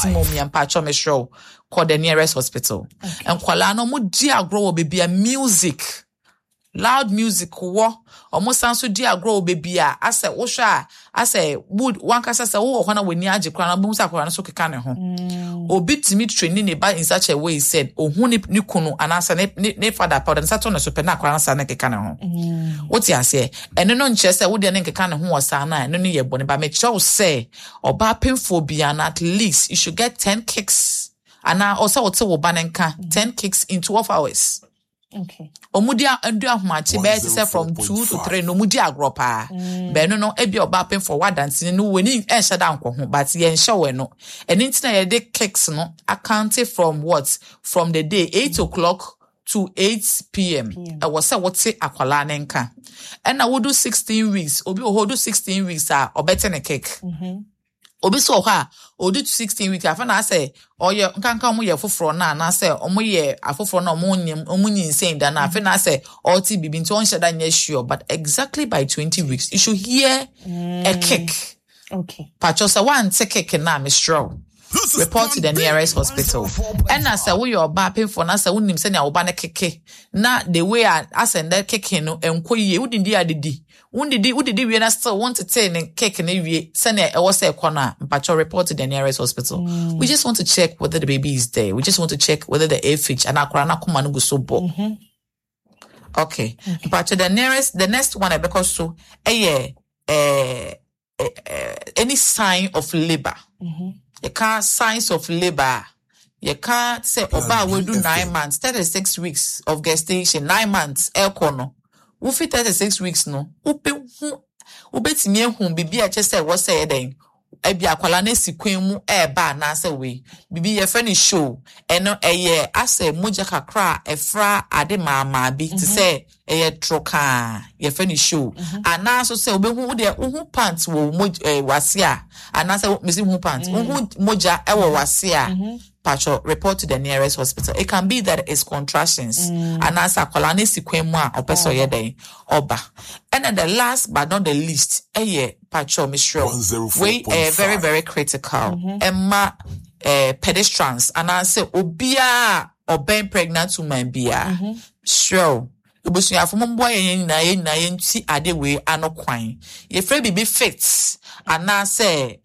maximum yampacho me show call the nearest hospital. And kwala no mo di agro baby music. Loud music wo almost sounds so dear grow baby I said osha I say wood one kasa say wo hona we ni age kra na boom sakora so keka ne ho obi timi training ne ba in such a way he said ohun ni kunu anasa ne father powder na sato na so pe na kra na sa na keka ne ho what you say eno no nche say wo de ne keka ne ho osa na eno ne ye bone ba me chow say oba painful bia na at least you should get 10 kicks and also what say wo ba nka 10 kicks in 12 hours. Okay. Omudia ndu ahmachi be say from 2 to 3 no mudi agropa. Be no ebi oba pen for what dancing no weni enhye da nko ho but ye nhye we no. Eni ntina ye de kicks no accounted from what? From the day 8 o'clock to 8 p.m. I was say what say akwala nenka. And I would do 16 weeks. Obi o do 16 weeks obete ne cake. Obi so ha o do 16 weeks afa na say oye nkanka omo ye foforo na say omo ye afoforo na omo nyinsane da na afa na say oti bibi nti on sheda nya sure but exactly by 20 weeks you should hear a kick. Okay. Pacho say one kick na me straw. Report to the nearest hospital. And I say we your ba pay for na say unim say na oba na keke na the way I send that keke no enko ye udindi adidi udidi we na still want to tell cake na we say na e was say corner mpacho report to the nearest hospital. We just want to check whether the baby is there. We just want to check whether the AFH and akora na kuma no go so bo. Okay. Mpacho the next one because so any sign of labor. You can't signs of labor. You can't say oba will do 9 months, 36 weeks of gestation, 9 months, elkono. Ufi 36 weeks no. Ubeti nye bibi a chese what say then. Ebi akwala na sikwen mu ba na say we. Bibi ye friend show. Eno eye ase moja kakra efra ade mama bi to say eye troka ye friend show. Ana so say obehu de uhu pants wo wasia. Ana say misi uhu pants. Uhu moja ewo wasia. Pacho report to the nearest hospital. It can be that it's contractions. And as a colony sequema or person yede oba. And then the last but not the least, Pacho Mistro. We very, very critical. Emma pedestrians and I say obia or being pregnant woman bia. Sure. Ubusunya from boy na yenti adewe anokwan. Ye free baby fits and I say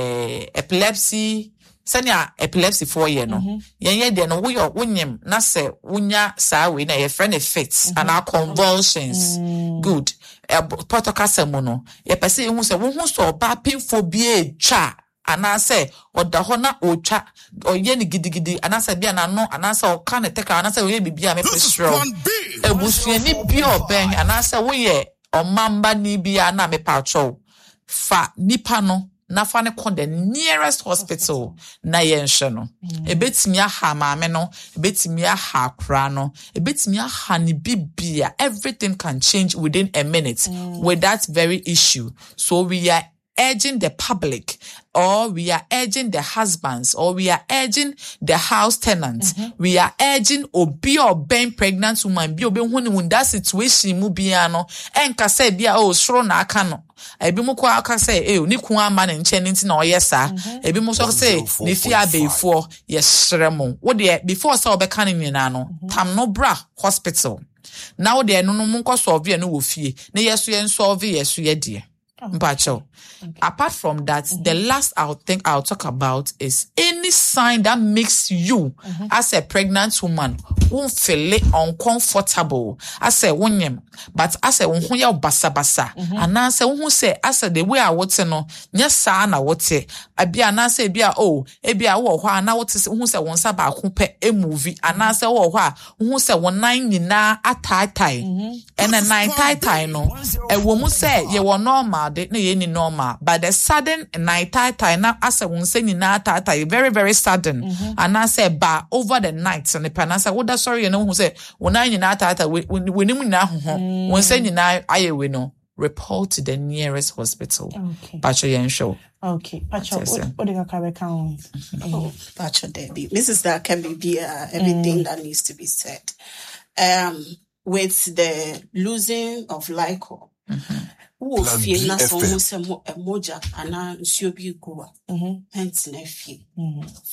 epilepsy. Sanya epilepsy 4 year no. Yenye de no wo wonyem na se wonya saa we na ye friend effects and our convulsions. Good. Protocol semono. Ye pese hu se wo hu so ba pinfo bie twa anase oda ho na otwa oye ni gidigidi anase bia na no anase o ka ne teka anase oye bibia me pesro. Ebusuani bia oben anase wo ye omamba ni bia na me pacho. Fa nipa no na fa ne call the nearest hospital na yenhwe no ebetimi aha maame no ebetimi aha akra no ebetimi aha ni bibia. Everything can change within a minute with that very issue. So we are urging the public, or we are urging the husbands, or we are urging the house tenants. We are urging obi or being pregnant woman bi obi hu ni that situation mu bia no enka say bia soro na aka no. Ebi mu kwa aka say ni ku ama ne nche nti na oye sa. Ebi mu so say ne fi abeifo ye shremo. Wo de before say obeka ne nyina no tam no bra hospital. Now de no mu nko solve ye no wo fie. Ne yeso ye solve yeso ye de. Mpacho. Apart from that, the last I'll talk about is any sign that makes you as a pregnant woman won't feel uncomfortable. As a woman, but as a woman ya basa basa. And I say who say as the way I would say no, nyasa na wote. Abia na say bia ebia wo hwa na wote who say won saba akupe a movie and I say wo hwa who say won nine nyina atai and a nine tai no. E wo mu say ye wo normal de na ye ni normal. But the sudden night tie now as a one saying tie very, very sudden. And I say ba over the night and the pan I say, what that sorry, you know who say when I tie we now when saying now I we know report to the nearest hospital. Okay. Pacho Yensho. Okay. Pacho, what do you carry count? Pacho Debbie. Mrs. That can be everything that needs to be said. With the losing of Lyco. Fie na so mo se mo emoja ana nsuo bi guwa. Hence na fie.